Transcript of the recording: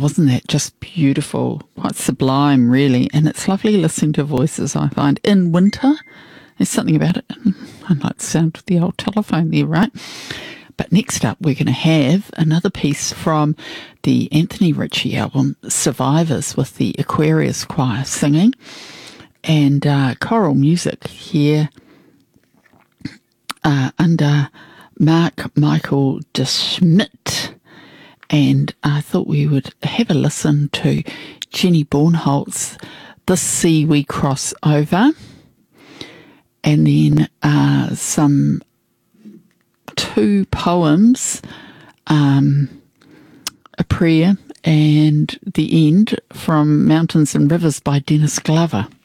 wasn't that just beautiful? Quite sublime, really. And it's lovely listening to voices, I find, in winter. There's something about it. I like the sound of the old telephone there, right? But next up, we're going to have another piece from the Anthony Ritchie album, Survivors, with the Aquarius Choir singing, and choral music here under Mark Michael de Schmidt. And I thought we would have a listen to Jenny Bornholt's This Sea We Cross Over, and then some two poems, a prayer and the end from Mountains and Rivers by Dennis Glover.